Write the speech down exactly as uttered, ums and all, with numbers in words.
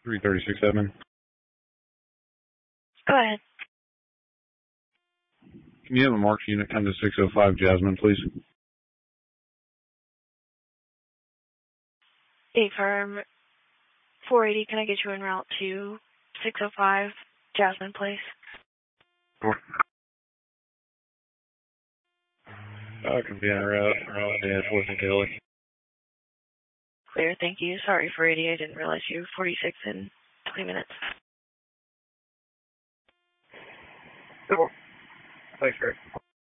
three thirty-six seven. Go ahead. Can you have a marked unit come to six oh five Jasmine, please? A firm four eighty, can I get you en route to six oh five Jasmine Place? Sure. I can be en route. Route dash Western Kelly. Clear, thank you. Sorry for eighty, I didn't realize you were forty-six in twenty minutes. Sure. Thanks, Greg.